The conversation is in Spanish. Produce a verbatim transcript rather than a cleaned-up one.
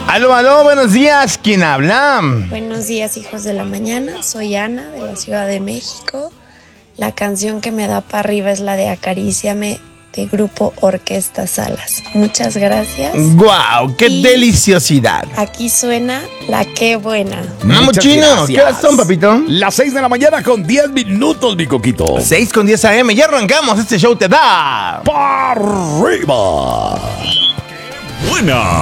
Aló, aló, buenos días. ¿Quién habla? Buenos días, hijos de la mañana. Soy Ana, de la Ciudad de México. La canción que me da para arriba es la de Acaríciame, de Grupo Orquesta Salas. Muchas gracias. ¡Guau! ¡Qué Y deliciosidad! aquí suena La Qué Buena. Vamos, Muchas chino. gracias. ¿Qué horas son, papito? Las seis de la mañana con diez minutos, mi coquito. seis con diez a eme. Ya arrancamos. Este show te da ¡Para arriba! Buena.